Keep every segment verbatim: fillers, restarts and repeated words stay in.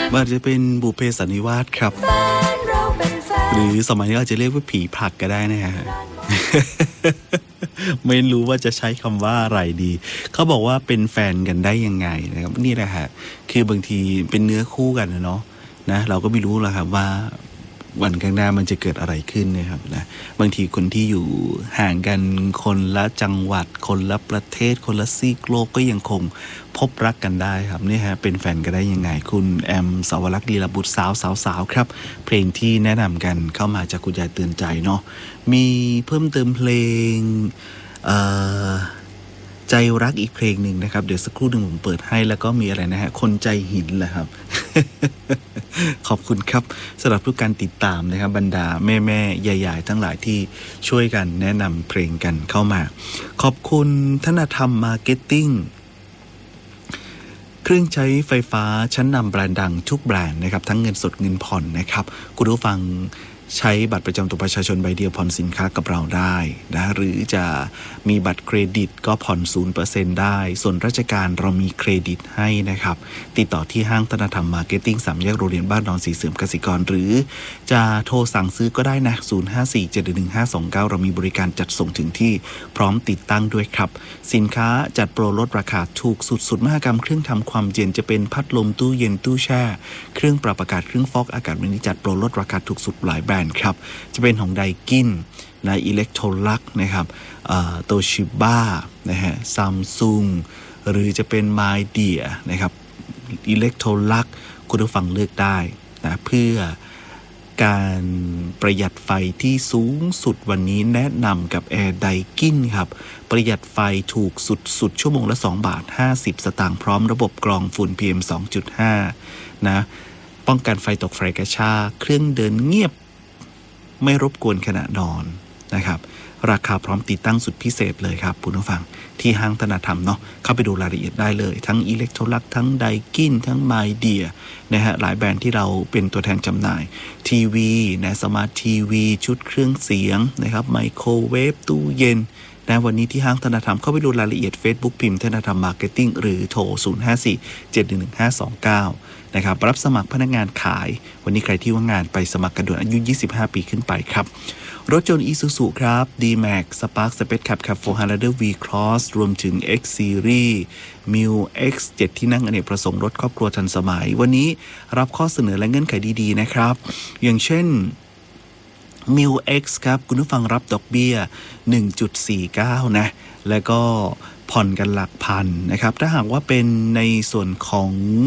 มันจะเป็นบุพเพสันนิวาสครับหรือสมัยนี้อาจจะเรียกว่าผีผลักก็ได้นะฮะ ไม่รู้ว่าจะใช้คำว่าอะไรดีเขาบอกว่าเป็นแฟนกันได้ยังไงนะครับนี่แหละฮะคือบางทีเป็นเนื้อคู่กันนะเนาะนะเราก็ไม่รู้หรอกครับว่าวันข้างหน้ามันจะเกิดอะไรขึ้นนะครับนะบางทีคนที่อยู่ห่างกันคนละจังหวัดคนละประเทศคนละซีกโลกก็ยังคงพบรักกันได้ครับนี่ฮะเป็นแฟนกันได้ยังไงคุณแอมสาวรักษ์ลีลาบุตรสาวสาวสาวครับเพลงที่แนะนำกันเข้ามาจากคุณยายเตือนใจเนาะมีเพิ่มเติมเพลงเอ่อใจรักอีกเพลงหนึ่งนะครับเดี๋ยวสักครู่หนึ่งผมเปิดให้แล้วก็มีอะไรนะฮะคนใจหินแหละครับ ขอบคุณครับสำหรับทุกการติดตามนะครับบรรดาแม่แม่ใหญ่ๆทั้งหลายที่ช่วยกันแนะนำเพลงกันเข้ามาขอบคุณธนธรรมมาร์เก็ตติ้งเครื่องใช้ไฟฟ้าชั้นนำแบรนด์ดังทุกแบรนด์นะครับทั้งเงินสดเงินผ่อนนะครับคุณผู้ฟังใช้บัตรประจำตัวประชาชนใบเดียวผ่อนสินค้ากับเราได้นะหรือจะมีบัตรเครดิตก็ผ่อน ศูนย์เปอร์เซ็นต์ ได้ส่วนราชการเรามีเครดิตให้นะครับติดต่อที่ห้างธนธรรมมาร์เก็ตติ้งสามแยกโรงเรียนบ้านดอนสีเสริมกสิกรหรือจะโทรสั่งซื้อก็ได้นะศูนย์ ห้า สี่ เจ็ด หนึ่ง ห้า สอง เก้าเรามีบริการจัดส่งถึงที่พร้อมติดตั้งด้วยครับสินค้าจัดโปรลดราคาถูกสุดๆมหกรรมเครื่องทำความเย็นจะเป็นพัดลมตู้เย็นตู้แช่เครื่องปรับอากาศเครื่องฟอกอากาศวันนี้จัดโปรลดราคาถูกสุดหลายแบรนด์ครับจะเป็นของไดกินนะอิเล็กโทรลักนะครับโตชิบ้านะฮะซัมซุงหรือจะเป็นไมเดียนะครับอิเล็กโทรลักคุณผู้ฟังเลือกได้นะเพื่อการประหยัดไฟที่สูงสุดวันนี้แนะนำกับแอร์ไดกินครับประหยัดไฟถูกสุดๆชั่วโมงละสองบาทห้าสิบสตางค์พร้อมระบบกรองฝุ่น พี เอ็ม สองจุดห้า นะป้องกันไฟตกไฟกระชากเครื่องเดินเงียบไม่รบกวนขณะนอนนะครับราคาพร้อมติดตั้งสุดพิเศษเลยครับคุณผู้ฟังที่ห้างธนธรรมเนาะเข้าไปดูรายละเอียดได้เลยทั้งอิเล็กโทรลักทั้งไดกินทั้งไมเดียนะฮะหลายแบรนด์ที่เราเป็นตัวแทนจำหน่ายทีวีนะสมาร์ททีวีชุดเครื่องเสียงนะครับไมโครเวฟตู้เย็นนะวันนี้ที่ห้างธนธรรมเข้าไปดูรายละเอียด Facebook พิมพ์ธนธรรมมาร์เก็ตติ้งหรือโทรศูนย์ ห้า สี่ เจ็ด หนึ่ง หนึ่ง ห้า สอง เก้านะครับรับสมัครพนักงานขายวันนี้ใครที่ว่างงานไปสมัครกันด่วนอายุยี่สิบห้าปีขึ้นไปครับรถยนต์ Isuzu ครับ D-Max Spark Space Cab Cab โฟร์ Highlander V-Cross รวมถึง X Series Mil X เจ็ด ที่นั่งอเนกประสงค์รถครอบครัวทันสมัยวันนี้รับข้อเสนอและเงื่อนไขดีๆนะครับอย่างเช่น Mil X ครับคุณผู้ฟังรับดอกเบี้ย หนึ่งจุดสี่เก้า นะแล้วก็ผ่อนกันหลักพันนะครับถ้าหากว่าเป็นในส่วนของ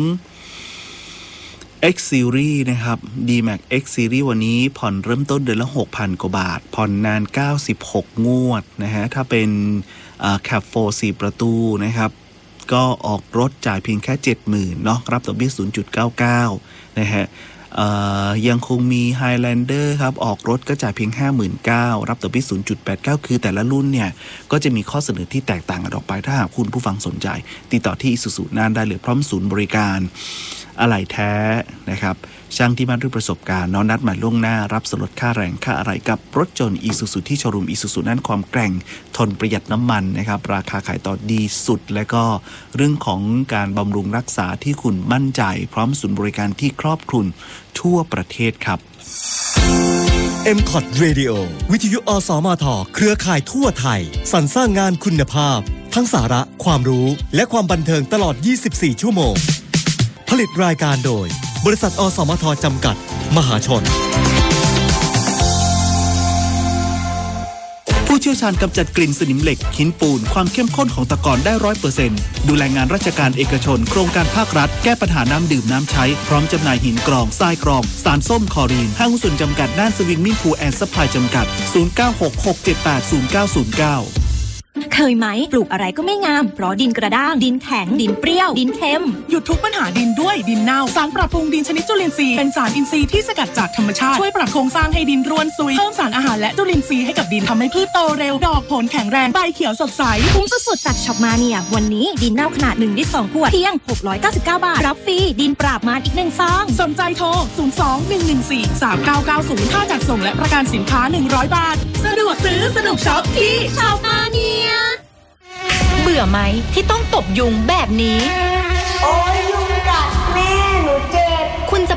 X Series นะครับ D-Max X Series วันนี้ผ่อนเริ่มต้นเดือนละ หกพัน กว่าบาทผ่อนนานเก้าสิบหกงวดนะฮะถ้าเป็นอ่า Cab โฟร์ สี่ประตูนะครับก็ออกรถจ่ายเพียงแค่ เจ็ดหมื่น เนาะรับดอกเบี้ย ศูนย์จุดเก้าเก้า นะฮะยังคงมี Highlander ครับออกรถก็จ่ายเพียง ห้าหมื่นเก้าพัน รับดอกเบี้ย ศูนย์จุดแปดเก้า คือแต่ละรุ่นเนี่ยก็จะมีข้อเสนอที่แตกต่างกันออกไปถ้าหากคุณผู้ฟังสนใจติดต่อที่ Isuzu น่านได้เลยพร้อมศูนย์บริการอะไหล่แท้นะครับช่างที่มาด้วยประสบการณ์น้องนัดหมายล่วงหน้ารับส่วนลดค่าแรงค่าอะไรกับรถยนต์ Isuzu ที่โชว์รูม Isuzu นั่นความแกร่งทนประหยัดน้ำมันนะครับราคาขายต่อดีสุดและก็เรื่องของการบำรุงรักษาที่คุณมั่นใจพร้อมศูนย์บริการที่ครอบคลุมทั่วประเทศครับเอ็ม คอท Radio วิทยุอสมทเครือข่ายทั่วไทยสรรสร้างงานคุณภาพทั้งสาระความรู้และความบันเทิงตลอดยี่สิบสี่ชั่วโมงผลิตรายการโดยบริษัทอสมทจำกัดมหาชนผู้เชี่ยวชาญกำจัดกลิ่นสนิมเหล็กหินปูนความเข้มข้นของตะกอนได้ ร้อยเปอร์เซ็นต์ ดูแลงานราชการเอกชนโครงการภาครัฐแก้ปัญหาน้ำดื่มน้ำใช้พร้อมจำหน่ายหินกรองทรายกรองสารส้มคลอรีนห้างหุ้นส่วนจำกัดน่านสวิงมิ่งพูลแอนด์ซัพพลายจำกัดศูนย์ เก้า หก หก เจ็ด แปด ศูนย์ เก้า ศูนย์ เก้าเคยไหมปลูกอะไรก็ไม่งามเพราะดินกระด้างดินแข็งดินเปรี้ยวดินเค็มหยุดทุกปัญหาดินด้วยดินเน่าสารปรับปรุงดินชนิดจุลินทรีย์เป็นสารอินทรีย์ที่สกัดจากธรรมชาติช่วยปรับโครงสร้างให้ดินร่วนซุยเพิ่มสารอาหารและจุลินทรีย์ให้กับดินทำให้พืชโตเร็วดอกผลแข็งแรงใบเขียวสดใสคุ้มสุดๆจากช็อปมาเนียวันนี้ดินเน่าขนาดหนึ่งลิตรสองขวดเพียงหกร้อยเก้าสิบเก้าบาทรับฟรีดินปราบมารอีกหนึ่งซองสนใจโทรศูนย์ สอง หนึ่ง หนึ่ง สี่ สาม เก้า เก้า ศูนย์ค่าจัดส่งและประกันสินค้าหนึ่งร้อยบาทสะดวกซื้อสนุกช็อปที่ช็อปมาเนียเบื่อไหมที่ต้องตบยุงแบบนี้โอ้ยยุงกัดแม่หนูเจ็บคุณ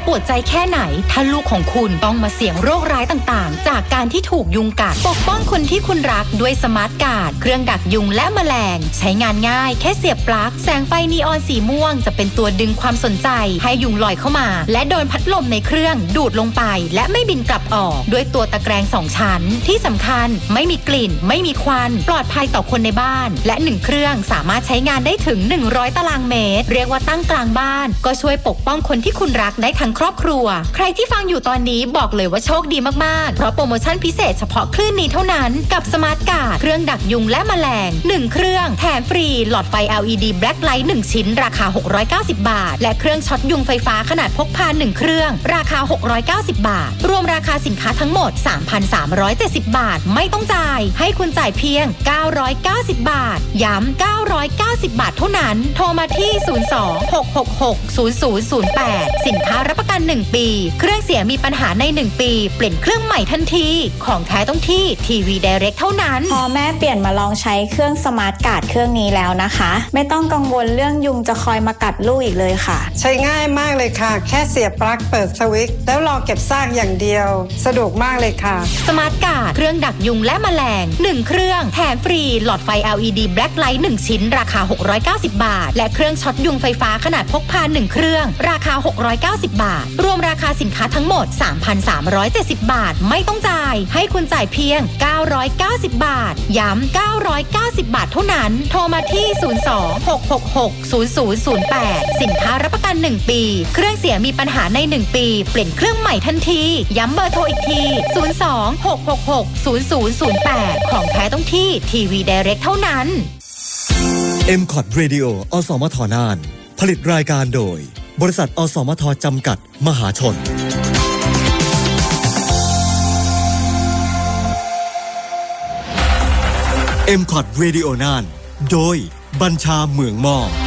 ปวดใจแค่ไหนถ้าลูกของคุณต้องมาเสี่ยงโรคร้ายต่างๆจากการที่ถูกยุงกัดปกป้องคนที่คุณรักด้วยสมาร์ทการ์ดเครื่องดักยุงและแมลงใช้งานง่ายแค่เสียบปลั๊กแสงไฟนีออนสีม่วงจะเป็นตัวดึงความสนใจให้ยุงลอยเข้ามาและโดนพัดลมในเครื่องดูดลงไปและไม่บินกลับออกด้วยตัวตะแกรงสองชั้นที่สำคัญไม่มีกลิ่นไม่มีควันปลอดภัยต่อคนในบ้านและหนึ่งเครื่องสามารถใช้งานได้ถึงหนึ่งร้อยตารางเมตรเรียกว่าตั้งกลางบ้านก็ช่วยปกป้องคนที่คุณรักได้ทั้งครอบครัวใครที่ฟังอยู่ตอนนี้บอกเลยว่าโชคดีมากๆเพราะโปรโมชั่นพิเศษเฉพาะคลื่นนี้เท่านั้นกับสมาร์ทการ์ดเครื่องดักยุงและแมลงหนึ่งเครื่องแถมฟรีหลอดไฟ แอล อี ดี Black Light หนึ่งชิ้นราคาหกร้อยเก้าสิบบาทและเครื่องช็อตยุงไฟฟ้าขนาดพกพาหนึ่งเครื่องราคาหกร้อยเก้าสิบบาทรวมราคาสินค้าทั้งหมด สามพันสามร้อยเจ็ดสิบบาทไม่ต้องจ่ายให้คุณจ่ายเพียงเก้าร้อยเก้าสิบบาทย้ำเก้าร้อยเก้าสิบบาทเท่านั้นโทรมาที่ศูนย์ สอง หก หก หก ศูนย์ ศูนย์ ศูนย์ แปดสินค้ารับประกันหนึ่งปีเครื่องเสียมีปัญหาในหนึ่งปีเปลี่ยนเครื่องใหม่ทันทีของแท้ต้องที่ทีวี Direct เท่านั้นพอแม่เปลี่ยนมาลองใช้เครื่องสมาร์ทการ์ดเครื่องนี้แล้วนะคะไม่ต้องกังวลเรื่องยุงจะคอยมากัดลูกอีกเลยค่ะใช้ง่ายมากเลยค่ะแค่เสียบปลั๊กเปิดสวิตช์แล้วรอเก็บซากอย่างเดียวสะดวกมากเลยค่ะสมาร์ทการ์ดเครื่องดักยุงและแมลงหนึ่งเครื่องแถมฟรีหลอดไฟ แอล อี ดี Black Light หนึ่งชิ้นราคาหกร้อยเก้าสิบบาทและเครื่องช็อตยุงไฟฟ้าขนาดพกพาหนึ่งเครื่องราคาหกร้อยเก้าสิบบาทรวมราคาสินค้าทั้งหมด สามพันสามร้อยเจ็ดสิบบาทไม่ต้องจ่ายให้คุณจ่ายเพียงเก้าร้อยเก้าสิบบาทย้ำเก้าร้อยเก้าสิบบาทเท่านั้นโทรมาที่ศูนย์ สอง หก หก หก ศูนย์ ศูนย์ ศูนย์ แปดสินค้ารับประกันหนึ่งปีเครื่องเสียมีปัญหาในหนึ่งปีเปลี่ยนเครื่องใหม่ทันทีย้ำเบอร์โทรอีกทีศูนย์ สอง หก หก หก ศูนย์ ศูนย์ ศูนย์ แปดของแท้ต้องที่ทีวี Direct เท่านั้นเอ็ม คอท Radio อสมทน่านผลิตรายการโดยบริษัทอสมทจำกัดมหาชน เอ็ม คอท Radio น่านโดยบัญชาเหมืองมอ